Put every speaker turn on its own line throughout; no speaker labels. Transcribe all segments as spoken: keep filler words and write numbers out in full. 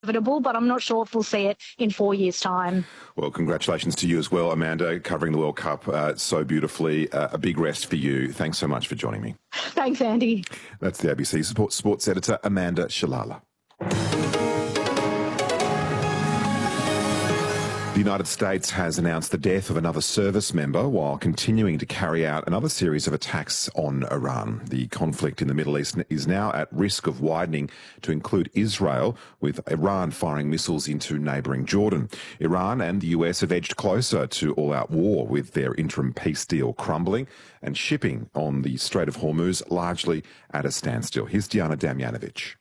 inevitable, but I'm not sure if we'll see it in four years' time.
Well, congratulations to you as well, Amanda, covering the World Cup uh, so beautifully. Uh, a big rest for you. Thanks so much for joining me.
Thanks, Andy.
That's the A B C Sports, Sports Editor, Amanda Shalala. The United States has announced the death of another service member while continuing to carry out another series of attacks on Iran. The conflict in the Middle East is now at risk of widening to include Israel, with Iran firing missiles into neighbouring Jordan. Iran and the U S have edged closer to all-out war, with their interim peace deal crumbling and shipping on the Strait of Hormuz largely at a standstill. Here's Diana Damjanovic.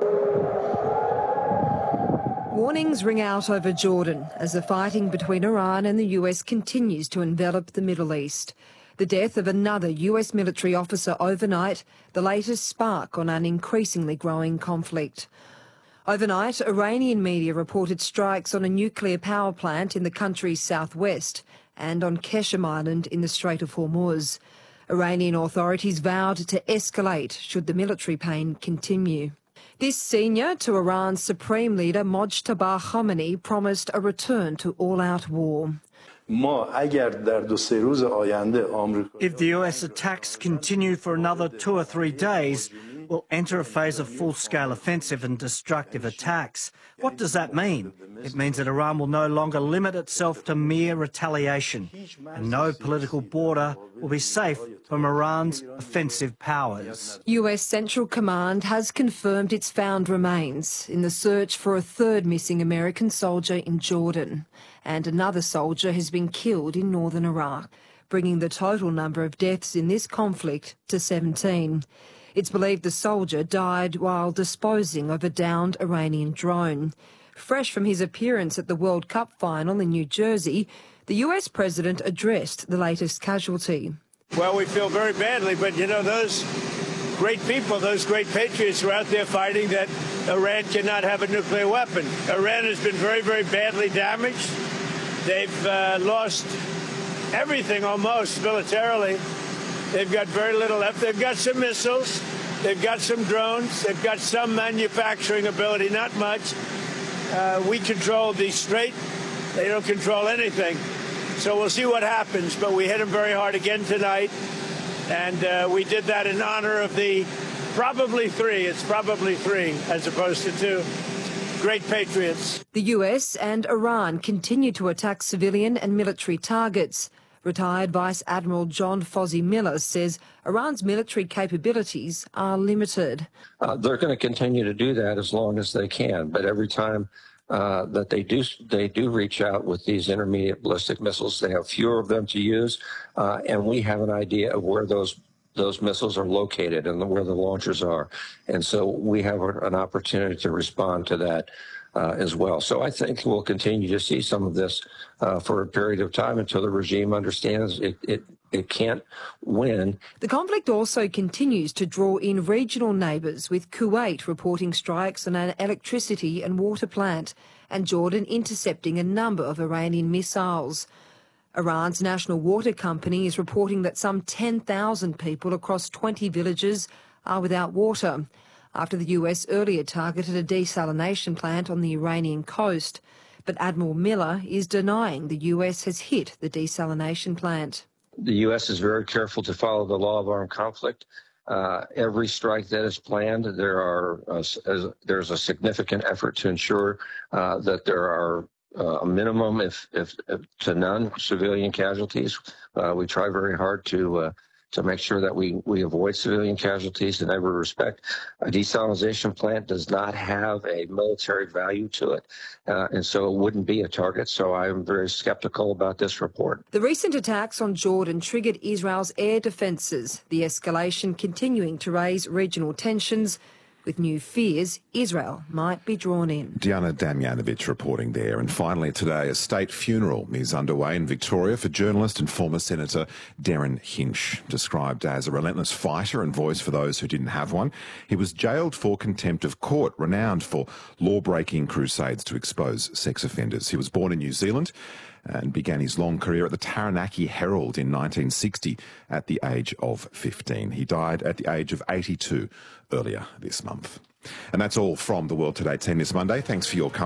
Warnings ring out over Jordan as the fighting between Iran and the U S continues to envelop the Middle East. The death of another U S military officer overnight, the latest spark on an increasingly growing conflict. Overnight, Iranian media reported strikes on a nuclear power plant in the country's southwest and on Qeshm Island in the Strait of Hormuz. Iranian authorities vowed to escalate should the military pain continue. This senior to Iran's supreme leader, Mojtaba Khamenei, promised a return to all-out war.
If the U S attacks continue for another two or three days, we'll enter a phase of full-scale offensive and destructive attacks. What does that mean? It means that Iran will no longer limit itself to mere retaliation, and no political border will be safe from Iran's offensive powers.
U S Central Command has confirmed it's found remains in the search for a third missing American soldier in Jordan, and another soldier has been killed in northern Iraq, bringing the total number of deaths in this conflict to seventeen. It's believed the soldier died while disposing of a downed Iranian drone. Fresh from his appearance at the World Cup final in New Jersey, the U S president addressed the latest casualty.
Well, we feel very badly, but, you know, those great people, those great patriots who are out there fighting that Iran cannot have a nuclear weapon. Iran has been very, very badly damaged. They've uh, lost everything almost militarily. They've got very little left. They've got some missiles. They've got some drones. They've got some manufacturing ability, not much. Uh, we control the strait. They don't control anything. So we'll see what happens. But we hit them very hard again tonight. And uh, we did that in honor of the probably three. It's probably three as opposed to two. Great patriots.
The U S and Iran continue to attack civilian and military targets. Retired Vice Admiral John Fozzie Miller says Iran's military capabilities are limited.
Uh, they're going to continue to do that as long as they can, but every time uh, that they do they do reach out with these intermediate ballistic missiles, they have fewer of them to use, uh, and we have an idea of where those those missiles are located and where the launchers are. And so we have an opportunity to respond to that Uh, as well. So I think we'll continue to see some of this uh, for a period of time until the regime understands it, it, it can't win.
The conflict also continues to draw in regional neighbours, with Kuwait reporting strikes on an electricity and water plant, and Jordan intercepting a number of Iranian missiles. Iran's national water company is reporting that some ten thousand people across twenty villages are without water, after the U S earlier targeted a desalination plant on the Iranian coast. But Admiral Miller is denying the U S has hit the desalination plant.
The U S is very careful to follow the law of armed conflict. Uh, every strike that is planned, there are uh, there's a significant effort to ensure uh, that there are uh, a minimum, if, if, if to none, civilian casualties. Uh, we try very hard to uh, to make sure that we, we avoid civilian casualties in every respect. A desalination plant does not have a military value to it, uh, and so it wouldn't be a target. So I'm very skeptical about this report.
The recent attacks on Jordan triggered Israel's air defences, the escalation continuing to raise regional tensions, with new fears Israel might be drawn in.
Diana Damjanovic reporting there. And finally today, a state funeral is underway in Victoria for journalist and former Senator Derryn Hinch, described as a relentless fighter and voice for those who didn't have one. He was jailed for contempt of court, renowned for law-breaking crusades to expose sex offenders. He was born in New Zealand and began his long career at the Taranaki Herald in nineteen sixty at the age of fifteen. He died at the age of eighty-two earlier this month. And that's all from the World Today team this Monday. Thanks for your company.